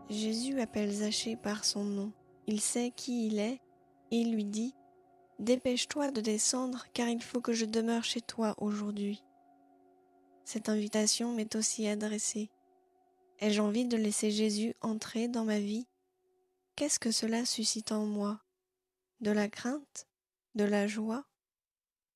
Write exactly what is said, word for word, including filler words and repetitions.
Jésus appelle Zachée par son nom. Il sait qui il est et lui dit « Dépêche-toi de descendre car il faut que je demeure chez toi aujourd'hui. » Cette invitation m'est aussi adressée. Ai-je envie de laisser Jésus entrer dans ma vie? Qu'est-ce que cela suscite en moi? De la crainte? De la joie?